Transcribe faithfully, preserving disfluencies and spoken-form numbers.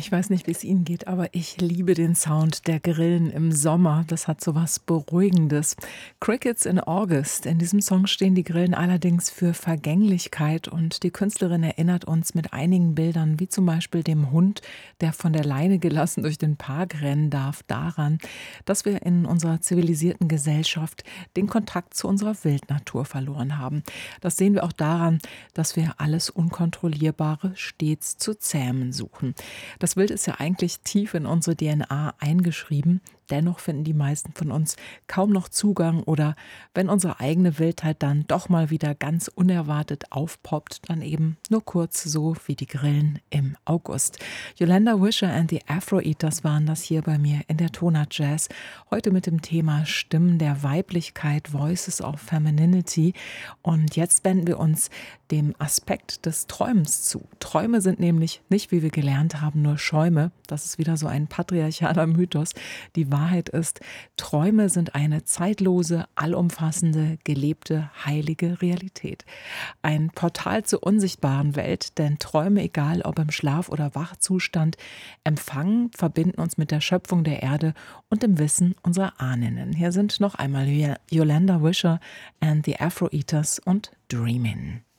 Ich weiß nicht, wie es Ihnen geht, aber ich liebe den Sound der Grillen im Sommer. Das hat so was Beruhigendes. Crickets in August. In diesem Song stehen die Grillen allerdings für Vergänglichkeit und die Künstlerin erinnert uns mit einigen Bildern, wie zum Beispiel dem Hund, der von der Leine gelassen durch den Park rennen darf, daran, dass wir in unserer zivilisierten Gesellschaft den Kontakt zu unserer Wildnatur verloren haben. Das sehen wir auch daran, dass wir alles Unkontrollierbare stets zu zähmen suchen. Das Wild ist ja eigentlich tief in unsere D N A eingeschrieben. Dennoch finden die meisten von uns kaum noch Zugang oder wenn unsere eigene Wildheit dann doch mal wieder ganz unerwartet aufpoppt, dann eben nur kurz so wie die Grillen im August. Yolanda Wisher and the Afro Eaters waren das hier bei mir in der Tonart Jazz. Heute mit dem Thema Stimmen der Weiblichkeit, Voices of Femininity. Und jetzt wenden wir uns dem Aspekt des Träumens zu. Träume sind nämlich nicht, wie wir gelernt haben, nur Schäume. Das ist wieder so ein patriarchaler Mythos. Die Wahrheit ist, Träume sind eine zeitlose, allumfassende, gelebte, heilige Realität. Ein Portal zur unsichtbaren Welt, denn Träume, egal ob im Schlaf- oder Wachzustand, empfangen, verbinden uns mit der Schöpfung der Erde und dem Wissen unserer Ahnen. Hier sind noch einmal Yolanda Wisher and the Afro Eaters und Dreamin'.